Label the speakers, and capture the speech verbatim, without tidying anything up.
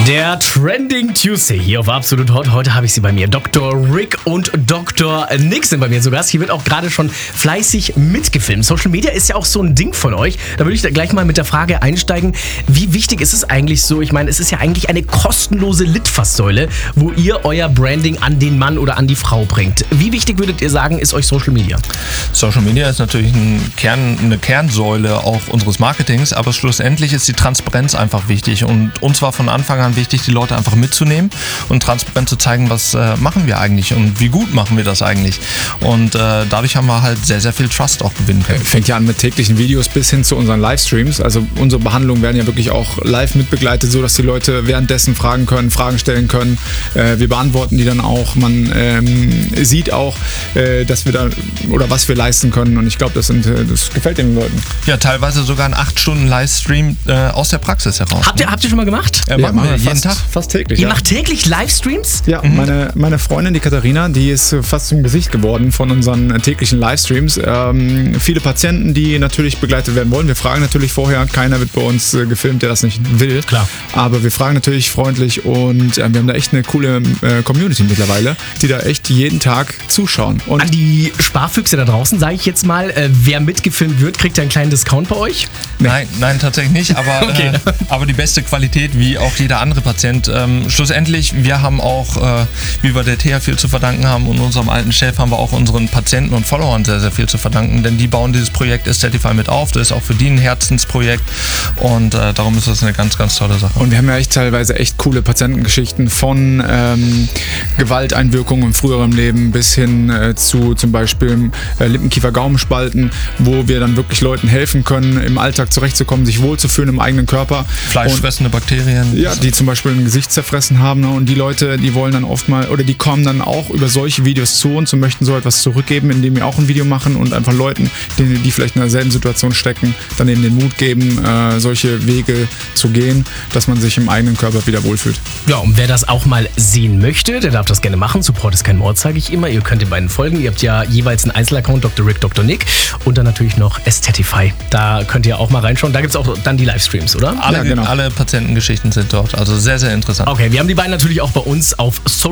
Speaker 1: Der Trending Tuesday hier auf Absolut Hot. Heute habe ich sie bei mir. Doktor Rick und Doktor Nick sind bei mir zu Gast. Hier wird auch gerade schon fleißig mitgefilmt. Social Media ist ja auch so ein Ding von euch. Da würde ich da gleich mal mit der Frage einsteigen, wie wichtig ist es eigentlich so? Ich meine, es ist ja eigentlich eine kostenlose Litfaßsäule, wo ihr euer Branding an den Mann oder an die Frau bringt. Wie wichtig würdet ihr sagen, ist euch Social Media?
Speaker 2: Social Media ist natürlich ein Kern, eine Kernsäule auch unseres Marketings, aber schlussendlich ist die Transparenz einfach wichtig und uns war von Anfang an wichtig, die Leute einfach mitzunehmen und transparent zu zeigen, was äh, machen wir eigentlich und wie gut machen wir das eigentlich. Und äh, dadurch haben wir halt sehr, sehr viel Trust auch gewinnen können.
Speaker 3: Fängt ja an mit täglichen Videos bis hin zu unseren Livestreams. Also unsere Behandlungen werden ja wirklich auch live mitbegleitet, so dass die Leute währenddessen fragen können, Fragen stellen können. Äh, wir beantworten die dann auch. Man ähm, sieht auch, äh, dass wir da oder was wir leisten können. Und ich glaube, das, sind, das gefällt den Leuten.
Speaker 2: Ja, teilweise sogar ein acht Stunden Livestream äh, aus der Praxis heraus.
Speaker 1: Habt ihr, habt ihr schon mal gemacht?
Speaker 2: Ja,
Speaker 3: Ja,
Speaker 2: machen wir jeden
Speaker 3: fast,
Speaker 2: Tag.
Speaker 3: Fast täglich.
Speaker 1: Ihr
Speaker 3: ja.
Speaker 1: macht täglich Livestreams?
Speaker 3: Ja, mhm. meine, meine Freundin, die Katharina, die ist fast zum Gesicht geworden von unseren täglichen Livestreams. Ähm, viele Patienten, die natürlich begleitet werden wollen. Wir fragen natürlich vorher, keiner wird bei uns äh, gefilmt, der das nicht will.
Speaker 1: Klar.
Speaker 3: Aber wir fragen natürlich freundlich und äh, wir haben da echt eine coole äh, Community mittlerweile, die da echt jeden Tag zuschauen. Und
Speaker 1: An die Sparfüchse da draußen, sage ich jetzt mal, äh, wer mitgefilmt wird, kriegt einen kleinen Discount bei euch?
Speaker 2: Nein, nein, tatsächlich nicht, aber,
Speaker 1: Okay.
Speaker 2: äh, aber die beste Qualität, wie auch jeder andere Patient. Ähm, schlussendlich, wir haben auch, äh, wie wir der Thea viel zu verdanken haben und unserem alten Chef, haben wir auch unseren Patienten und Followern sehr, sehr viel zu verdanken, denn die bauen dieses Projekt Aesthetify mit auf. Das ist auch für die ein Herzensprojekt und äh, darum ist das eine ganz, ganz tolle Sache.
Speaker 3: Und wir haben ja echt teilweise echt coole Patientengeschichten von ähm, Gewalteinwirkungen im früheren Leben bis hin äh, zu zum Beispiel äh, Lippenkiefer-Gaumenspalten, wo wir dann wirklich Leuten helfen können, im Alltag zurechtzukommen, sich wohlzufühlen im eigenen Körper.
Speaker 2: Fleischfressende Bakterien.
Speaker 3: Ja, die zum Beispiel ein Gesicht zerfressen haben, ne? Und die Leute, die wollen dann oft mal, oder die kommen dann auch über solche Videos zu uns und möchten so etwas zurückgeben, indem wir auch ein Video machen und einfach Leuten, die, die vielleicht in derselben Situation stecken, dann eben den Mut geben, äh, solche Wege zu gehen, dass man sich im eigenen Körper wieder wohlfühlt.
Speaker 1: Ja, und wer das auch mal sehen möchte, der darf das gerne machen. Support ist kein Mord, sage ich immer. Ihr könnt den beiden folgen. Ihr habt ja jeweils einen Einzelaccount, Doktor Rick, Doktor Nick und dann natürlich noch Aesthetify. Da könnt ihr auch mal reinschauen. Da gibt es auch dann die Livestreams, oder?
Speaker 2: Alle,
Speaker 3: Ja, genau.
Speaker 2: alle Patientengeschichten sind dort, also sehr, sehr interessant.
Speaker 1: Okay, wir haben die beiden natürlich auch bei uns auf Social